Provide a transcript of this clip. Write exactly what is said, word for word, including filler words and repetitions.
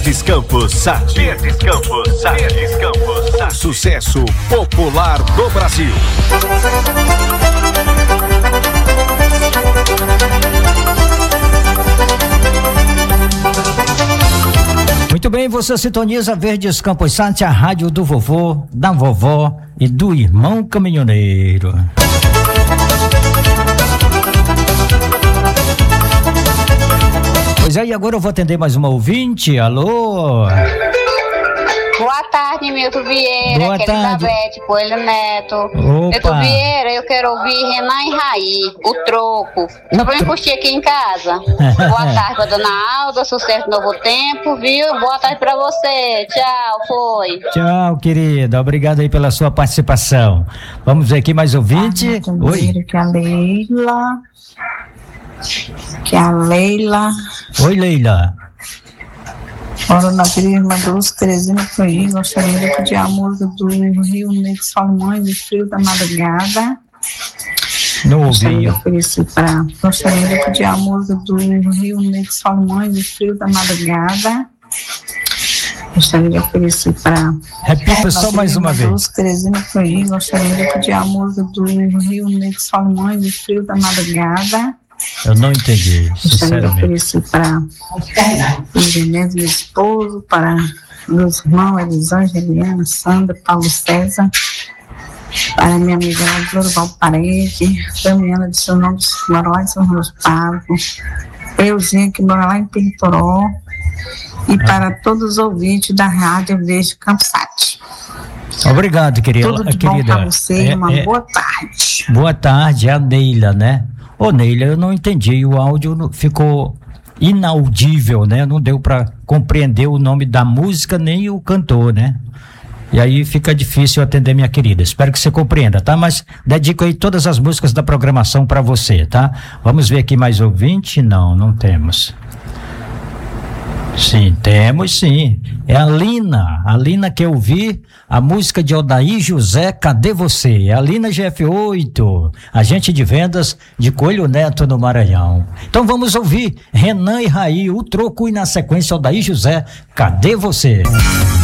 Verdes Campos Sat. Verdes Campos Sat. Verdes Campos Sat. Sucesso popular do Brasil. Muito bem, você sintoniza Verdes Campos Sat, a rádio do vovô, da vovó e do irmão caminhoneiro. Pois é, e agora eu vou atender mais uma ouvinte. Alô? Boa tarde, Milton Vieira. Boa aqui tarde. é Elizabeth Coelho Neto. Opa. Milton Vieira, eu quero ouvir Renan e Raí, o troco. Só pra me curtir aqui em casa. Boa tarde pra dona Alda, sucesso Novo Tempo, viu? Boa tarde pra você. Tchau, foi. Tchau, querida. Obrigado aí pela sua participação. Vamos ver aqui mais ouvinte. Ah, Oi. Que a Leila. Que a Leila. Oi, Leila. Ora, na querida Luz Teresina foi, gostaria de pedir a música do Rio Negro Salmões, do Frio da Madrugada. Não Gostaria ouvi. de oferecer para. Gostaria de pedir a música do Rio Negro Salmões, do Frio da Madrugada. Gostaria de oferecer para. Repita só mais uma vez. Luz Teresina foi, gostaria de pedir a música do Rio Negro Salmões, do Frio da Madrugada. Eu não entendi, Gostaria de sinceramente. oferecer para o Genésio, meu esposo, para meus irmãos, Elisângela, Eliana, Sandra, Paulo César, para minha amiga Dorival Parede, Damiana de seu nome, Morói, São Meus Pagos, Euzinha, que mora lá em Pintoró, e para todos os ouvintes da Rádio Verde Campsat. Obrigado, querida. Tudo de bom querida. para você, É, uma é, boa tarde. Boa tarde, é a Neila, né? Ô, Neila, eu não entendi, o áudio não- ficou inaudível, né? Não deu para compreender o nome da música nem o cantor, né? E aí fica difícil atender, minha querida. Espero que você compreenda, tá? Mas dedico aí todas as músicas da programação para você, tá? Vamos ver aqui mais ouvinte? Não, não temos. Sim, temos sim. É a Lina. A Lina quer ouvir a música de Odaí José, Cadê Você? É a Lina G F oito, agente de vendas de Coelho Neto no Maranhão. Então vamos ouvir Renan e Raí, o troco, e na sequência Odaí José, Cadê Você?